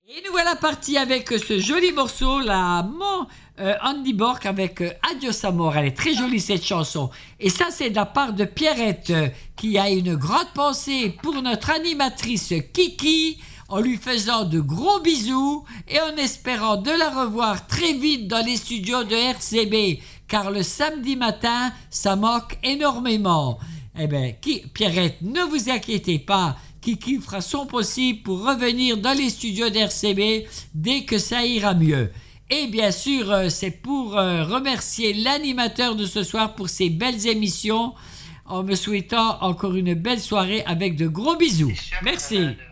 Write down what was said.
Et nous voilà partis avec ce joli morceau, Andy Borg avec Adios Amor. Elle est très jolie cette chanson. Et ça, c'est de la part de Pierrette, qui a une grande pensée pour notre animatrice Kiki, en lui faisant de gros bisous et en espérant de la revoir très vite dans les studios de RCB, car le samedi matin, ça manque énormément. Eh bien, Pierrette, ne vous inquiétez pas, Kiki fera son possible pour revenir dans les studios d'RCB dès que ça ira mieux. Et bien sûr, c'est pour remercier l'animateur de ce soir pour ses belles émissions, en me souhaitant encore une belle soirée avec de gros bisous. Merci.